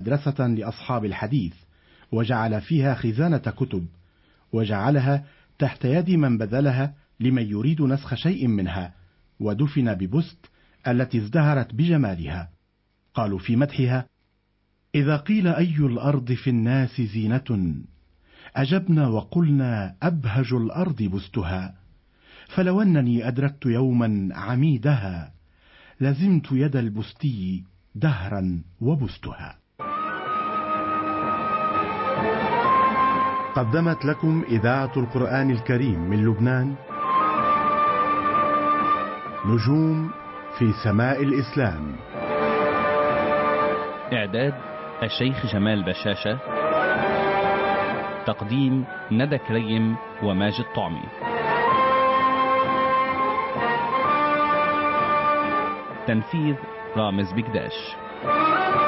مدرسة لأصحاب الحديث، وجعل فيها خزانة كتب، وجعلها تحت يد من بذلها لمن يريد نسخ شيء منها، ودفن ببست التي ازدهرت بجمالها. قالوا في مدحها: إذا قيل أي الأرض في الناس زينة أجبنا وقلنا أبهج الأرض بستها، فلو أنني أدركت يوما عميدها لزمت يد البستي دهرا وبستها. قدمت لكم إذاعة القرآن الكريم من لبنان نجوم في سماء الإسلام. إعداد الشيخ جمال بشاشة. تقديم ندى كريم وماجد طعمي. تنفيذ رامز بكداش.